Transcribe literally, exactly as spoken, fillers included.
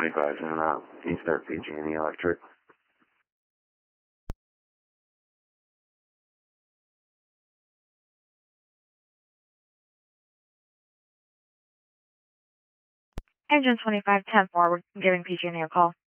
twenty-five and out. Can you start P G and E Electric? Engine twenty-five ten forward, giving P G and E a call.